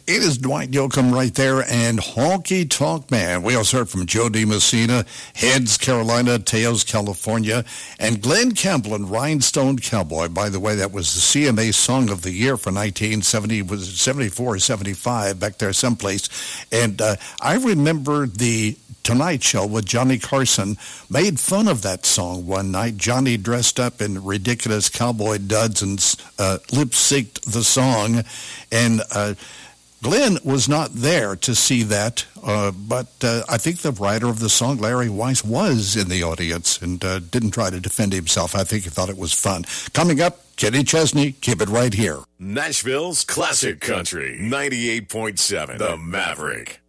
It is Dwight Yoakam right there and Honky Tonk Man. We also heard from Joe DiMessina, Heads, Carolina, Teos, California, and Glenn Campbell and Rhinestone Cowboy. By the way, that was the CMA Song of the Year for 1970, was it 74 or 75, back there someplace. And I remember the Tonight Show with Johnny Carson made fun of that song one night. Johnny dressed up in ridiculous cowboy duds and lip-synced the song. And Glenn was not there to see that, but I think the writer of the song, Larry Weiss, was in the audience and didn't try to defend himself. I think he thought it was fun. Coming up, Kenny Chesney, keep it right here. Nashville's Classic Country, 98.7, The Maverick.